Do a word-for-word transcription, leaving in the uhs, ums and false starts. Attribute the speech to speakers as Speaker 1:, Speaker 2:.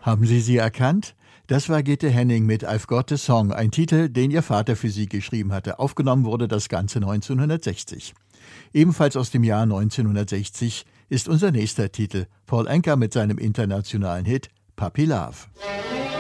Speaker 1: Haben Sie sie erkannt? Das war Gitte Henning mit I've Got a Song, ein Titel, den ihr Vater für sie geschrieben hatte. Aufgenommen wurde das Ganze neunzehnhundertsechzig. Ebenfalls aus dem Jahr neunzehnhundertsechzig ist unser nächster Titel, Paul Anka mit seinem internationalen Hit Puppy Love.